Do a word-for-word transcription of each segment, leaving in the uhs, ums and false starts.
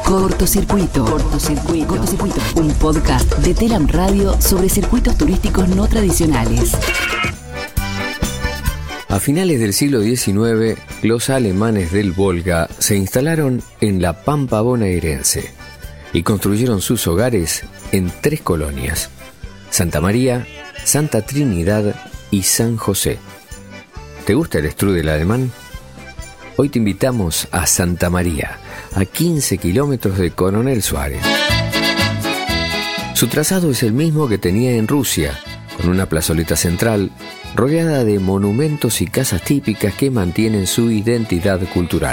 Cortocircuito. Cortocircuito. Cortocircuito. Un podcast de Telam Radio sobre circuitos turísticos no tradicionales. A finales del siglo diecinueve, los alemanes del Volga se instalaron en la Pampa bonaerense y construyeron sus hogares en tres colonias: Santa María, Santa Trinidad y San José. ¿Te gusta el strudel alemán? Hoy te invitamos a Santa María, a quince kilómetros de Coronel Suárez. Su trazado es el mismo que tenía en Rusia, con una plazoleta central rodeada de monumentos y casas típicas que mantienen su identidad cultural.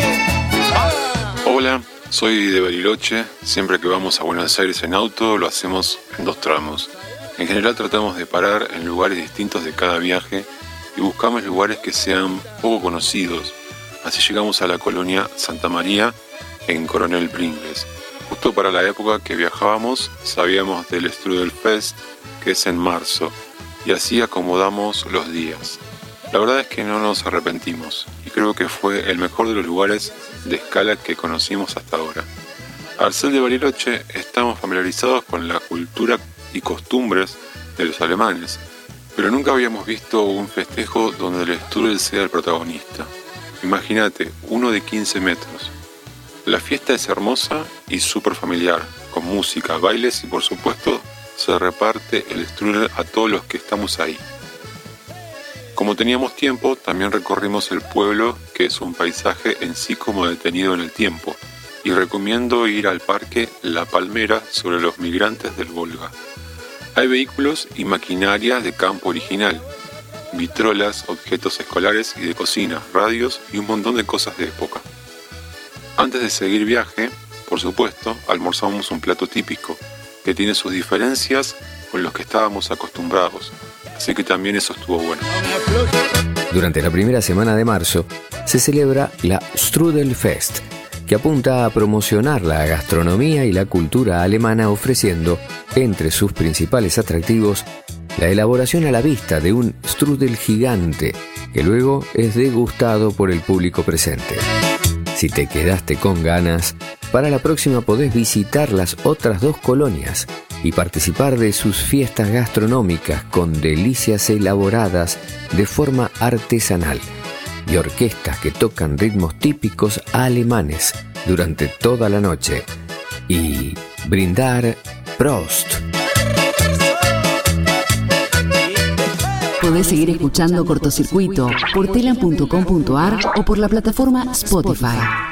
Hola, soy de Bariloche. Siempre que vamos a Buenos Aires en auto lo hacemos en dos tramos. En general tratamos de parar en lugares distintos de cada viaje y buscamos lugares que sean poco conocidos. Así llegamos a la colonia Santa María en Coronel Pringles. Justo para la época que viajábamos sabíamos del Strudel Fest, que es en marzo, y así acomodamos los días. La verdad es que no nos arrepentimos y creo que fue el mejor de los lugares de escala que conocimos hasta ahora. Al ser de Bariloche estamos familiarizados con la cultura y costumbres de los alemanes, pero nunca habíamos visto un festejo donde el strudel sea el protagonista. Imagínate, uno de quince metros. La fiesta es hermosa y súper familiar, con música, bailes y por supuesto se reparte el strudel a todos los que estamos ahí. Como teníamos tiempo, también recorrimos el pueblo, que es un paisaje en sí como detenido en el tiempo, y recomiendo ir al parque La Palmera sobre los migrantes del Volga. Hay vehículos y maquinaria de campo original, vitrolas, objetos escolares y de cocina, radios y un montón de cosas de época. Antes de seguir viaje, por supuesto, almorzamos un plato típico que tiene sus diferencias con los que estábamos acostumbrados, así que también eso estuvo bueno. Durante la primera semana de marzo se celebra la Strudel Fest, que apunta a promocionar la gastronomía y la cultura alemana, ofreciendo entre sus principales atractivos la elaboración a la vista de un strudel gigante que luego es degustado por el público presente. Si te quedaste con ganas, para la próxima podés visitar las otras dos colonias y participar de sus fiestas gastronómicas con delicias elaboradas de forma artesanal y orquestas que tocan ritmos típicos alemanes durante toda la noche. Y brindar Prost. Podés seguir escuchando Cortocircuito por telam punto com punto ar o por la plataforma Spotify.